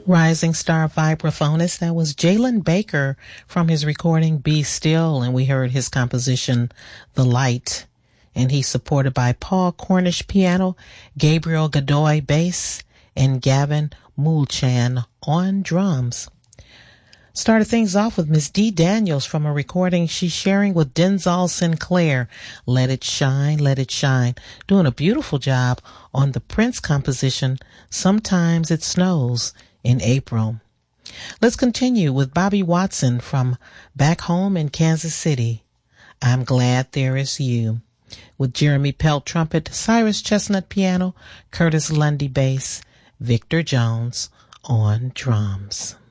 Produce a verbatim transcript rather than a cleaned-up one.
Rising Star vibraphonist, that was Jalen Baker from his recording Be Still, and we heard his composition The Light. And he's supported by Paul Cornish piano, Gabriel Godoy bass, and Gavin Moulchan on drums. Started things off with Miss Dee Daniels from a recording she's sharing with Denzel Sinclair, Let It Shine, Let It Shine, doing a beautiful job on the Prince composition, Sometimes It Snows in April. Let's continue with Bobby Watson from Back Home in Kansas City, I'm Glad There Is You, with Jeremy Pelt trumpet, Cyrus Chestnut piano, Curtis Lundy bass, Victor Jones on drums.